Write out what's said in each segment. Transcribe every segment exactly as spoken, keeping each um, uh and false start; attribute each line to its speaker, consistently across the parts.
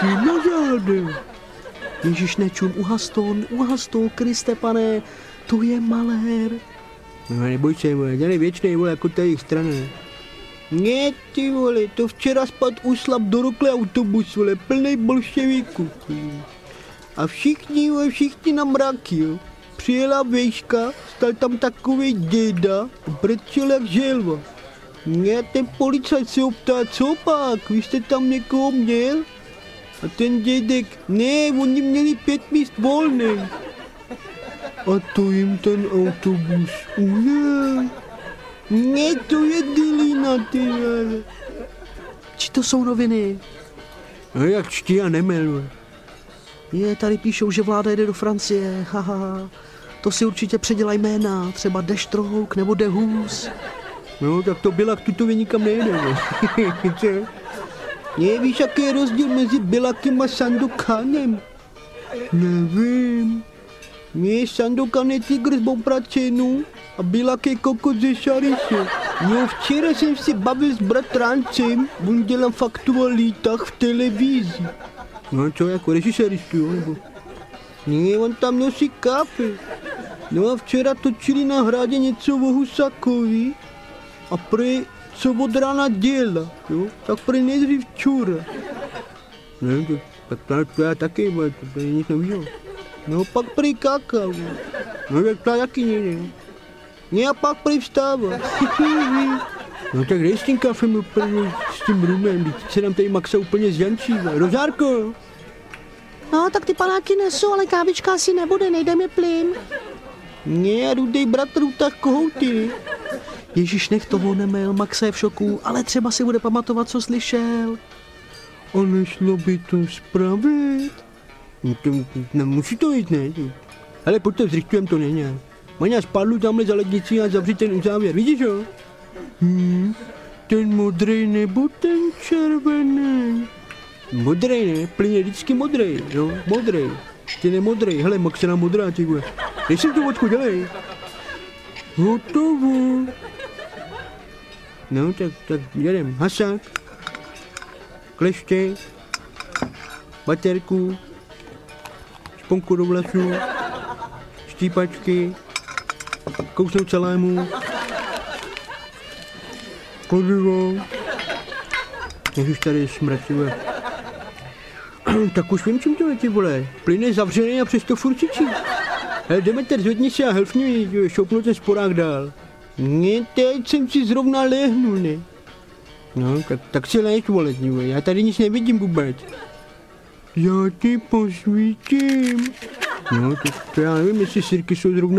Speaker 1: tím na zádech. Ježíš, nečum, uhas to, uhas to, Kriste pane, to je malér. No neboj se, vole, ten je věčnej, vole, jako ta jejich strana. Ne, ty vole, to včera spad uslap do rokle autobus, vole, plnej bolševíků. A všichni, vole, všichni na mraky, jo. Přijela vejška, stal tam takovej děda, brčel jak želva. Ne, ten policajt se optá, co pak, vy jste tam někoho měl? A ten dědek, ne, oni měli pět míst volných. A to jim ten autobus ujel. Ne, to je dilina, ty vole. Či to jsou noviny? No jak čtí a nemel. Je, tady píšou, že vláda jede do Francie, haha. To si určitě předělaj jména, třeba Deštrouk nebo Dehus. No, tak to Bilak tutově nikam nejde, ne? Ne, víš, jaký je rozdíl mezi Bilakem a Sandokanem? Nevím. Ne, Sandokan je tygr z Bobračenu a Bilak je kokot ze Šariše. No, včera jsem si bavil s bratrancem, on dělal faktualitách v televizi. No, co, jako režiséristu, jo, nebo? Ne, on tam nosí kafe. No a včera točili na Hradě něco o Husákovi a prý co od rána děla, jo, tak prý nejdřív čura. Ne, tak, tak to já taky, bo, to prý nic novýho. No pak prý kakao, no tak to taky nejde. Ne a pak prý vstává. No tak dej s tím kafem úplně, s tím rumem, teď se nám tady Maxa úplně zjančí. Rozárko!
Speaker 2: No, tak ty panáky nesu, ale kávička asi nebude, nejde mi plyn.
Speaker 1: Ne, rudej bratru, tak kohouty.
Speaker 2: Ježíš, nech toho nemel, Maxa je v šoku, ale třeba si bude pamatovat, co slyšel.
Speaker 1: A nešlo by to spravit? No to, nemusí to jít, ne? Ale pojďte, zrychtujem to, ne? Maňa, spadlu tamhle za lednici a zavři ten uzávěr, vidíš ho? Hmm, ten modrej nebo ten červený? Modrej, ne? Plyn je vždycky modrej, jo? Modrej. Ten je modrej, hele, Maxena modrá, ty vole. Dej si tu vodku, dělej. Hotovo. No, tak, tak jedem. Hasák. Kleště. Baterku. Šponku do vlasů. Štípačky. Kousnout salámu. Kladivo. Nech už tady smrčuje. Tak už vím, čím to je, ty vole. Plyn je zavřený a přesto furt čičí. Hele, Demeter, zvedni se a helfni mi šoupnu ten sporák dál. Ne, teď jsem si zrovna lehnul, ne? No, tak, tak si lež, vole, vole, já tady nic nevidím vůbec. Já ti posvítím. No, to, to já nevím, jestli sirky jsou zrovna...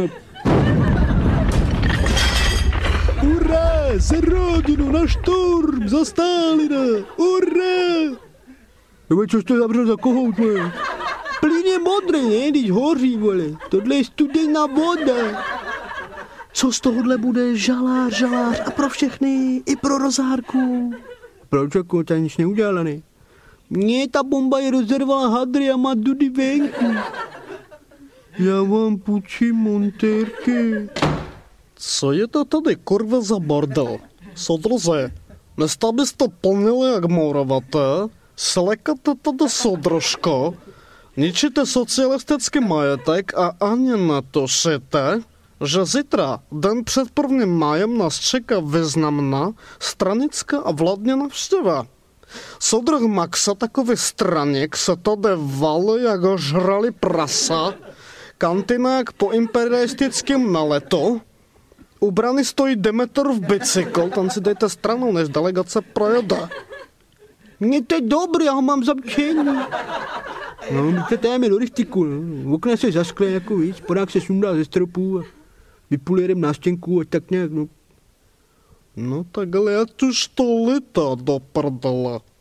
Speaker 1: Ura, za rodinu, na šturm, za Stalina, ura! Nebo což to zavřel za kohout, vole? Plyn je modrý, ne, když hoří, vole. Tohle je studená voda.
Speaker 2: Co z tohohle bude? Žalář, žalář a pro všechny, i pro Rozárku.
Speaker 1: Proč, jako, ta nic neudělala, ne? Ne, ta bomba je rozervala hadry a má dudy venku. Já vám půjčím montérky.
Speaker 3: Co je to tady, kurva, za bordel? Soudruze, místo byste plnili jak mouravaté, slekate tady soudružko, ničíte socialistický majetek a ani netušíte, že zítra, den před prvním májem, nás čeká významná stranická a vládní návštěva. Soudruh Maxa, takový straník, se tady valí, jak ho žrali prasa, kantina jak po imperialistickém naletu, u brany stojí Demeter v bicykl, tam si dejte stranou, než delegace projede.
Speaker 1: Mně to je dobrý, já ho mám zapčení. No, to dáme do rychtiku, no. Okna se zaskle jako víc, podák se sundá ze stropů a vypulérem na stěnku a tak nějak, no.
Speaker 3: No tak ale já už to lítá do prdele.